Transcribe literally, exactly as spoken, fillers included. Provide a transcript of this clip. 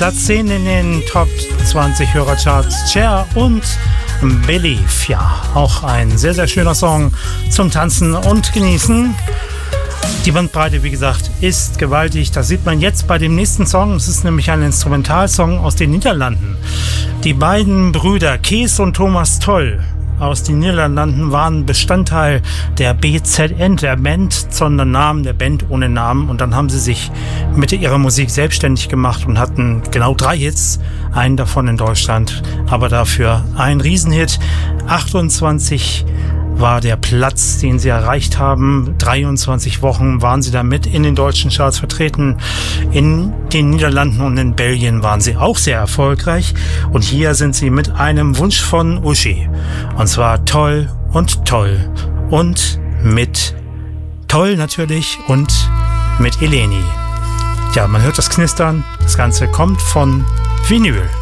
Platz zehn in den Top zwanzig Hörercharts. Cher und Believe. Ja, auch ein sehr, sehr schöner Song zum Tanzen und Genießen. Die Bandbreite, wie gesagt, ist gewaltig. Das sieht man jetzt bei dem nächsten Song. Es ist nämlich ein Instrumentalsong aus den Niederlanden. Die beiden Brüder Kees und Thomas Toll aus den Niederlanden waren Bestandteil der B Z N, der Band, sondern Namen der Band ohne Namen. Und dann haben sie sich mit ihrer Musik selbstständig gemacht und hatten genau drei Hits, einen davon in Deutschland, aber dafür ein Riesenhit. achtundzwanzig war der Platz, den sie erreicht haben. dreiundzwanzig Wochen waren sie damit in den deutschen Charts vertreten. In den Niederlanden und in Belgien waren sie auch sehr erfolgreich. Und hier sind sie mit einem Wunsch von Uschi. Und zwar Toll und Toll. Und mit Toll natürlich und mit Eleni. Ja, man hört das Knistern. Das Ganze kommt von Vinyl.